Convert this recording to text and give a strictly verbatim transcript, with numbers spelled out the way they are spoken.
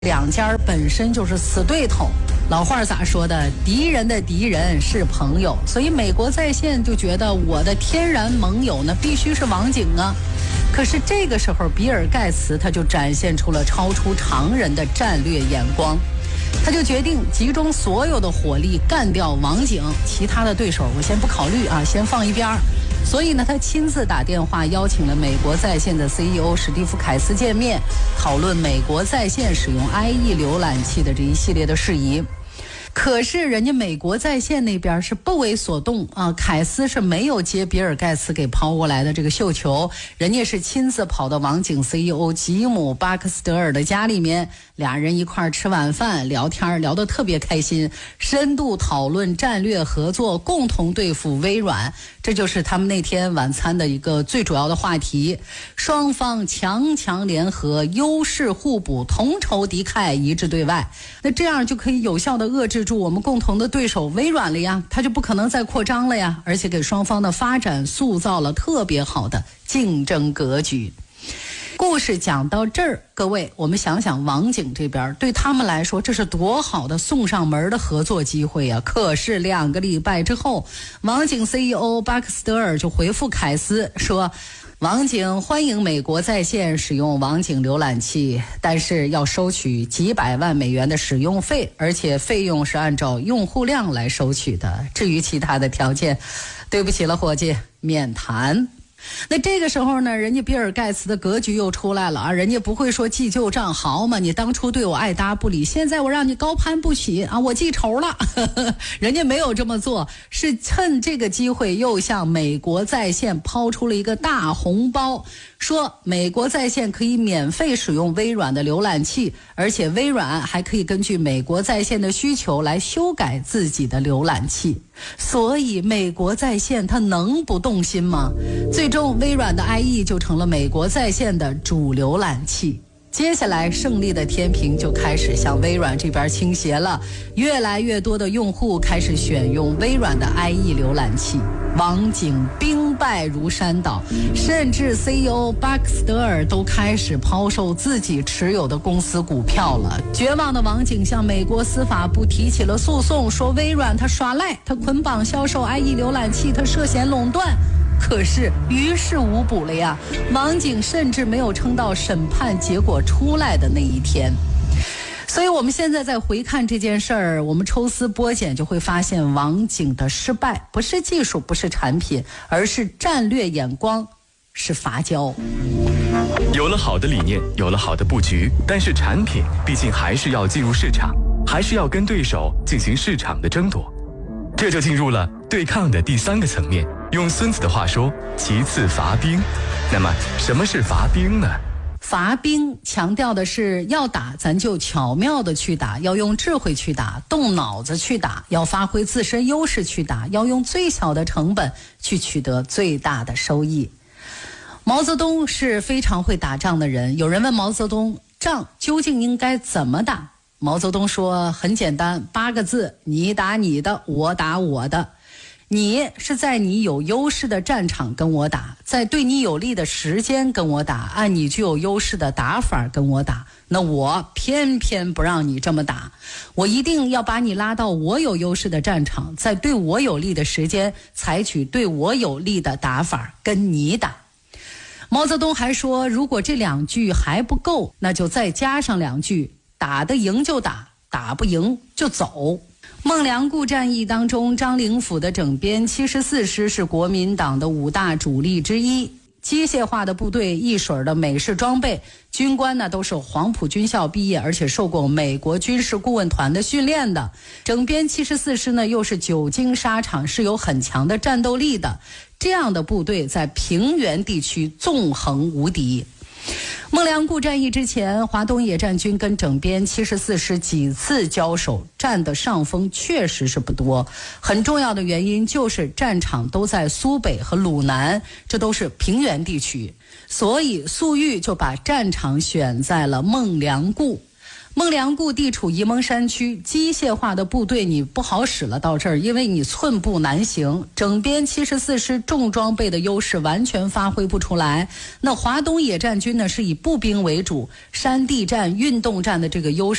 两家本身就是死对头，老话咋说的？敌人的敌人是朋友，所以美国在线就觉得我的天然盟友呢必须是王景啊。可是这个时候，比尔盖茨他就展现出了超出常人的战略眼光，他就决定集中所有的火力干掉王景，其他的对手我先不考虑啊，先放一边儿。所以呢，他亲自打电话邀请了美国在线的 C E O 史蒂夫·凯斯见面，讨论美国在线使用 I E 浏览器的这一系列的事宜。可是人家美国在线那边是不为所动啊，凯斯是没有接比尔盖茨给抛过来的这个绣球，人家是亲自跑到王景 C E O 吉姆·巴克斯德尔的家里面，俩人一块吃晚饭聊天，聊得特别开心，深度讨论战略合作，共同对付微软，这就是他们那天晚餐的一个最主要的话题。双方强强联合，优势互补，同仇敌忾，一致对外，那这样就可以有效的遏制住我们共同的对手微软了呀，它就不可能再扩张了呀，而且给双方的发展塑造了特别好的竞争格局。故事讲到这儿，各位，我们想想王景这边，对他们来说这是多好的送上门的合作机会啊！可是两个礼拜之后，王景 C E O 巴克斯德尔就回复凯斯说，王景欢迎美国在线使用王景浏览器，但是要收取几百万美元的使用费，而且费用是按照用户量来收取的。至于其他的条件，对不起了伙计，免谈。那这个时候呢，人家比尔盖茨的格局又出来了啊！人家不会说记旧账好嘛，你当初对我爱答不理，现在我让你高攀不起啊，我记仇了。人家没有这么做，是趁这个机会又向美国在线抛出了一个大红包，说美国在线可以免费使用微软的浏览器，而且微软还可以根据美国在线的需求来修改自己的浏览器。所以美国在线它能不动心吗？最终微软的 I E 就成了美国在线的主浏览器。接下来胜利的天平就开始向微软这边倾斜了，越来越多的用户开始选用微软的 I E 浏览器，王景兵败如山倒，甚至 C E O 巴克斯德尔都开始抛售自己持有的公司股票了。绝望的王景向美国司法部提起了诉讼，说微软他耍赖，他捆绑销售 I E 浏览器，他涉嫌垄断。可是于事无补了呀，王景甚至没有撑到审判结果出来的那一天。所以我们现在在回看这件事儿，我们抽丝剥茧就会发现，王景的失败不是技术，不是产品，而是战略眼光，是伐交。 有了好的理念，有了好的布局，但是产品毕竟还是要进入市场，还是要跟对手进行市场的争夺，这就进入了对抗的第三个层面。用孙子的话说，其次伐兵。那么什么是伐兵呢？ 伐兵强调的是要打咱就巧妙的去打，要用智慧去打，动脑子去打，要发挥自身优势去打，要用最小的成本去取得最大的收益。毛泽东是非常会打仗的人，有人问毛泽东，仗究竟应该怎么打？毛泽东说很简单，八个字，你打你的，我打我的。你是在你有优势的战场跟我打，在对你有利的时间跟我打，按你具有优势的打法跟我打，那我偏偏不让你这么打，我一定要把你拉到我有优势的战场，在对我有利的时间采取对我有利的打法跟你打。毛泽东还说，如果这两句还不够，那就再加上两句，打得赢就打，打不赢就走。孟良崮战役当中，张灵甫的整编七十四师是国民党的五大主力之一，机械化的部队，一水的美式装备，军官呢都是黄埔军校毕业，而且受过美国军事顾问团的训练的。整编七十四师呢又是久经沙场，是有很强的战斗力的，这样的部队在平原地区纵横无敌。孟良崮战役之前，华东野战军跟整编七十四师几次交手，占的上风确实是不多。很重要的原因就是战场都在苏北和鲁南，这都是平原地区，所以粟裕就把战场选在了孟良崮。 孟良崮地处沂蒙山区，机械化的部队你不好使了，到这儿因为你寸步难行，整编七十四师重装备的优势完全发挥不出来。那华东野战军呢是以步兵为主，山地战、运动战的这个优势